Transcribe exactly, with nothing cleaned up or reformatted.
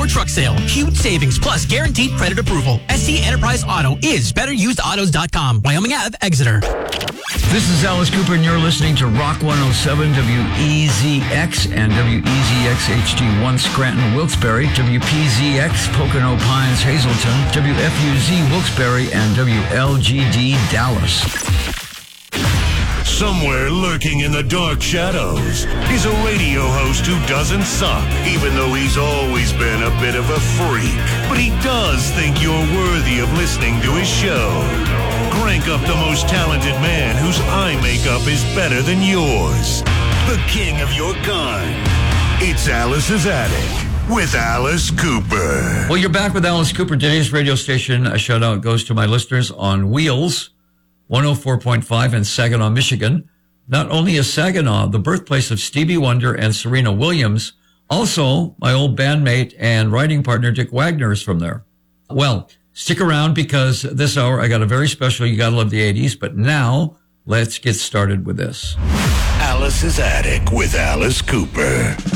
Ford truck sale. Huge savings plus guaranteed credit approval. S C Enterprise Auto is better used autos dot com. Wyoming Ave, Exeter. This is Alice Cooper, and you're listening to Rock one oh seven W E Z X and W E Z X H D one Scranton, Wilkes-Barre, W P Z X Pocono Pines, Hazleton, W F U Z Wilkes-Barre, and W L G D Dallas. Somewhere lurking in the dark shadows is a radio host who doesn't suck, even though he's always been a bit of a freak. But he does think you're worthy of listening to his show. Crank up the most talented man whose eye makeup is better than yours. The king of your kind. It's Alice's Attic with Alice Cooper. Well, you're back with Alice Cooper. Today's radio station, a shout out goes to my listeners on Wheels, one oh four point five in Saginaw, Michigan. Not only is Saginaw the birthplace of Stevie Wonder and Serena Williams, also my old bandmate and writing partner Dick Wagner is from there. Well, stick around because this hour I got a very special You Gotta Love the eighties, but now let's get started with this. Alice's Attic with Alice Cooper.